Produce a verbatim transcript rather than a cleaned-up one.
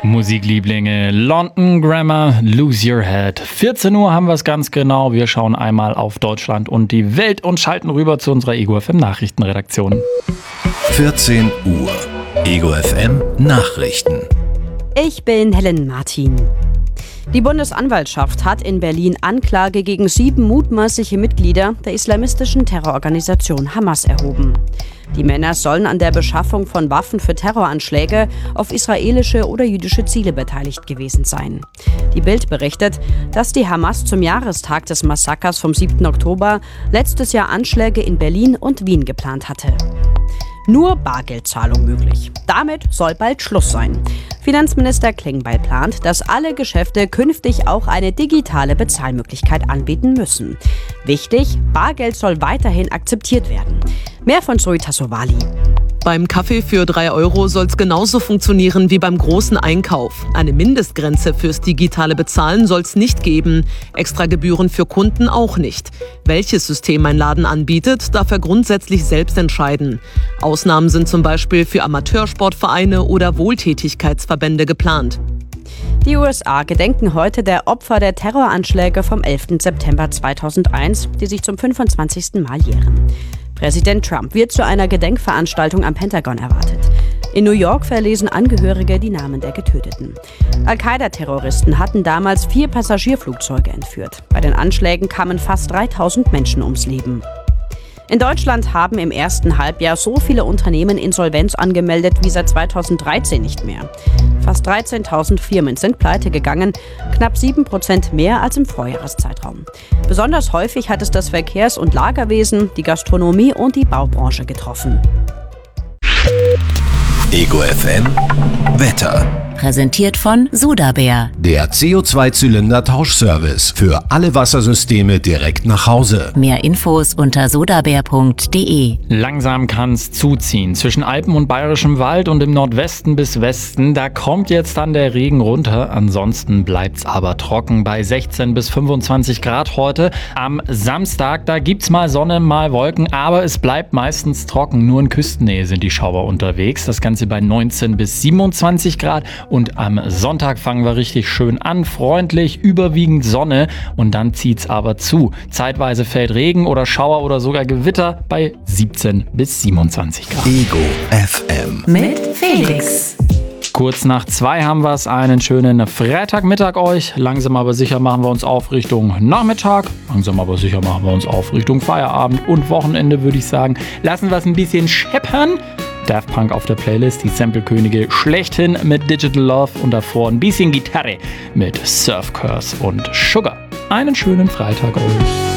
Musiklieblinge, London Grammar, Lose Your Head. vierzehn Uhr haben wir es ganz genau. Wir schauen einmal auf Deutschland und die Welt und schalten rüber zu unserer Ego F M Nachrichtenredaktion. vierzehn Uhr. Ego F M Nachrichten. Ich bin Helen Martin. Die Bundesanwaltschaft hat in Berlin Anklage gegen sieben mutmaßliche Mitglieder der islamistischen Terrororganisation Hamas erhoben. Die Männer sollen an der Beschaffung von Waffen für Terroranschläge auf israelische oder jüdische Ziele beteiligt gewesen sein. Die Bild berichtet, dass die Hamas zum Jahrestag des Massakers vom siebten Oktober letztes Jahr Anschläge in Berlin und Wien geplant hatte. Nur Bargeldzahlung möglich. Damit soll bald Schluss sein. Finanzminister Klingbeil plant, dass alle Geschäfte künftig auch eine digitale Bezahlmöglichkeit anbieten müssen. Wichtig, Bargeld soll weiterhin akzeptiert werden. Mehr von Zoe Tassovali. Beim Kaffee für drei Euro soll es genauso funktionieren wie beim großen Einkauf. Eine Mindestgrenze fürs digitale Bezahlen soll es nicht geben. Extra Gebühren für Kunden auch nicht. Welches System ein Laden anbietet, darf er grundsätzlich selbst entscheiden. Ausnahmen sind zum Beispiel für Amateursportvereine oder Wohltätigkeitsverbände geplant. Die U S A gedenken heute der Opfer der Terroranschläge vom elften September zweitausendeins, die sich zum fünfundzwanzigsten Mal jähren. Präsident Trump wird zu einer Gedenkveranstaltung am Pentagon erwartet. In New York verlesen Angehörige die Namen der Getöteten. Al-Qaida-Terroristen hatten damals vier Passagierflugzeuge entführt. Bei den Anschlägen kamen fast dreitausend Menschen ums Leben. In Deutschland haben im ersten Halbjahr so viele Unternehmen Insolvenz angemeldet wie seit zweitausenddreizehn nicht mehr. Fast dreizehntausend Firmen sind pleite gegangen, knapp sieben Prozent mehr als im Vorjahreszeitraum. Besonders häufig hat es das Verkehrs- und Lagerwesen, die Gastronomie und die Baubranche getroffen. Ego F M Wetter. Präsentiert von Sudabär. Der C O zwei Zylinder Tauschservice für alle Wassersysteme direkt nach Hause. Mehr Infos unter sudabär punkt de. Langsam kann's zuziehen. Zwischen Alpen und Bayerischem Wald und im Nordwesten bis Westen, da kommt jetzt dann der Regen runter. Ansonsten bleibt's aber trocken bei sechzehn bis fünfundzwanzig Grad heute. Am Samstag, da gibt's mal Sonne, mal Wolken, aber es bleibt meistens trocken. Nur in Küstennähe sind die Schauer unterwegs. Das Ganze bei neunzehn bis siebenundzwanzig Grad. Und am Sonntag fangen wir richtig schön an, freundlich, überwiegend Sonne und dann zieht's aber zu. Zeitweise fällt Regen oder Schauer oder sogar Gewitter bei siebzehn bis siebenundzwanzig Grad. Ego F M Mit Felix. Kurz nach zwei haben wir es, einen schönen Freitagmittag euch. Langsam aber sicher machen wir uns auf Richtung Nachmittag. Langsam aber sicher machen wir uns auf Richtung Feierabend und Wochenende, würde ich sagen. Lassen wir es ein bisschen scheppern. Daft Punk auf der Playlist, die Sample-Könige schlechthin mit Digital Love und davor ein bisschen Gitarre mit Surf Curse und Sugar. Einen schönen Freitag euch.